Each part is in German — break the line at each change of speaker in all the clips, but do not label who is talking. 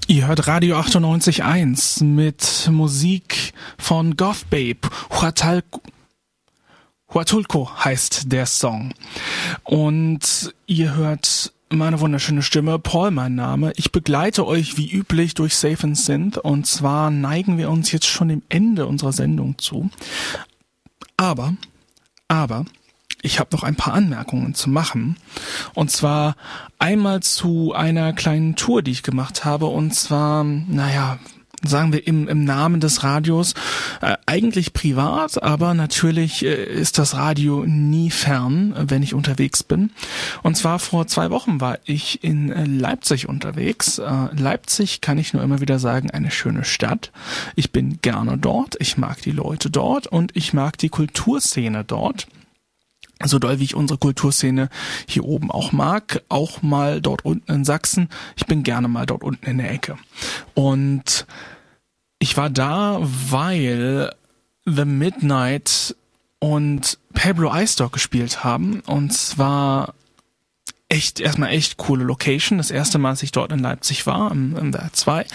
Ihr hört Radio 98.1 mit Musik von Goth Babe. Huatulco heißt der Song. Und ihr hört meine wunderschöne Stimme, Paul mein Name. Ich begleite euch wie üblich durch Safe and Synth. Und zwar neigen wir uns jetzt schon dem Ende unserer Sendung zu. Aber, ich habe noch ein paar Anmerkungen zu machen. Und zwar einmal zu einer kleinen Tour, die ich gemacht habe. Und zwar, sagen wir im Namen des Radios, eigentlich privat, aber natürlich ist das Radio nie fern, wenn ich unterwegs bin. Und zwar vor 2 Wochen war ich in Leipzig unterwegs. Leipzig, kann ich nur immer wieder sagen, eine schöne Stadt. Ich bin gerne dort, ich mag die Leute dort und ich mag die Kulturszene dort. So doll wie ich unsere Kulturszene hier oben auch mag, auch mal dort unten in Sachsen. Ich bin gerne mal dort unten in der Ecke. Und ich war da, weil The Midnight und Pablo Istock gespielt haben. Und zwar erstmal echt coole Location. Das erste Mal, als ich dort in Leipzig war, im Werk 2.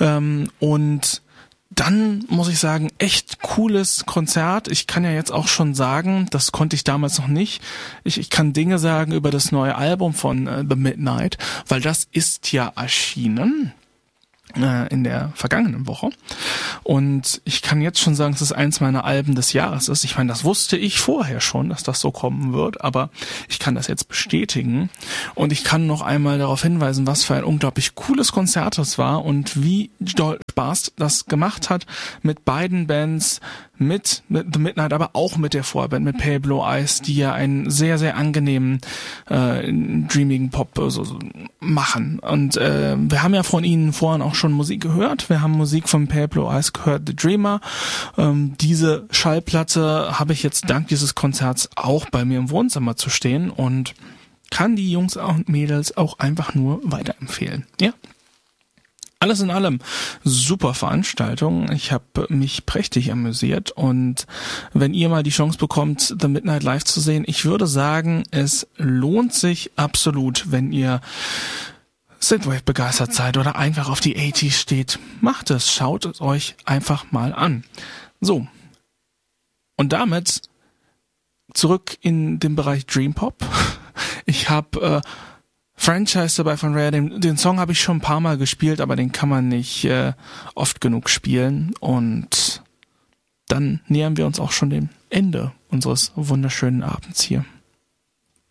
Und dann muss ich sagen, echt cooles Konzert. Ich kann ja jetzt auch schon sagen, das konnte ich damals noch nicht. Ich kann Dinge sagen über das neue Album von The Midnight, weil das ist ja erschienen in der vergangenen Woche. Und ich kann jetzt schon sagen, dass es eins meiner Alben des Jahres ist. Ich meine, das wusste ich vorher schon, dass das so kommen wird, aber ich kann das jetzt bestätigen. Und ich kann noch einmal darauf hinweisen, was für ein unglaublich cooles Konzert das war und wie doll Spaß das gemacht hat mit beiden Bands, mit The Midnight, aber auch mit der Vorband, mit Pale Blue Eyes, die ja einen sehr, sehr angenehmen, dreamigen Pop machen. Und wir haben ja von ihnen vorhin auch schon Musik gehört. Wir haben Musik von Pale Blue Eyes gehört, The Dreamer. Diese Schallplatte habe ich jetzt dank dieses Konzerts auch bei mir im Wohnzimmer zu stehen und kann die Jungs und Mädels auch einfach nur weiterempfehlen. Ja. Alles in allem super Veranstaltung. Ich habe mich prächtig amüsiert und wenn ihr mal die Chance bekommt, The Midnight live zu sehen, ich würde sagen, es lohnt sich absolut, wenn ihr Synthwave begeistert seid oder einfach auf die 80s steht. Macht es, schaut es euch einfach mal an. So. Und damit zurück in den Bereich Dream Pop. Ich habe Franchise dabei von Rare, den Song habe ich schon ein paar Mal gespielt, aber den kann man nicht oft genug spielen. Und dann nähern wir uns auch schon dem Ende unseres wunderschönen Abends hier.